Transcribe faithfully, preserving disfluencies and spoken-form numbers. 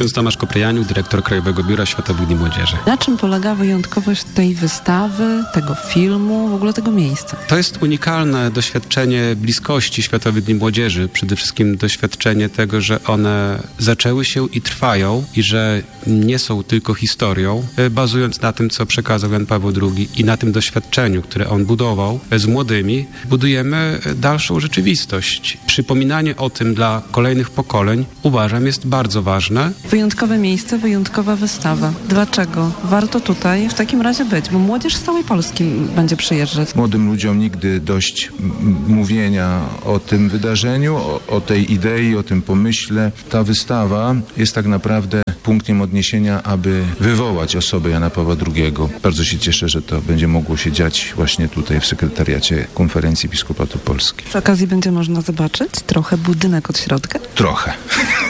Ksiądz Tomasz Koprianiuk, dyrektor Krajowego Biura Światowych Dni Młodzieży. Na czym polega wyjątkowość tej wystawy, tego filmu, w ogóle tego miejsca? To jest unikalne doświadczenie bliskości Światowych Dni Młodzieży. Przede wszystkim doświadczenie tego, że one zaczęły się i trwają i że nie są tylko historią. Bazując na tym, co przekazał Jan Paweł drugi i na tym doświadczeniu, które on budował z młodymi, budujemy dalszą rzeczywistość. Przypominanie o tym dla kolejnych pokoleń, uważam, jest bardzo ważne. Wyjątkowe miejsce, wyjątkowa wystawa. Dlaczego warto tutaj w takim razie być? Bo młodzież z całej Polski będzie przyjeżdżać. Młodym ludziom nigdy dość m- mówienia o tym wydarzeniu, o, o tej idei, o tym pomyśle. Ta wystawa jest tak naprawdę punktem odniesienia, aby wywołać osobę Jana Pawła drugiego. Bardzo się cieszę, że to będzie mogło się dziać właśnie tutaj w sekretariacie Konferencji Episkopatu Polski. Przy okazji będzie można zobaczyć trochę budynek od środka? Trochę.